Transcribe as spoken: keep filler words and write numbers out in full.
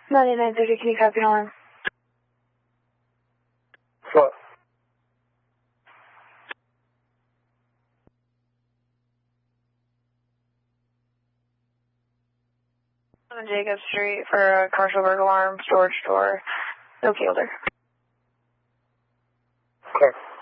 ninety-nine thirty, can you copy an alarm? What? On Jacob Street for a commercial burglar alarm storage store. No Fielder. Okay.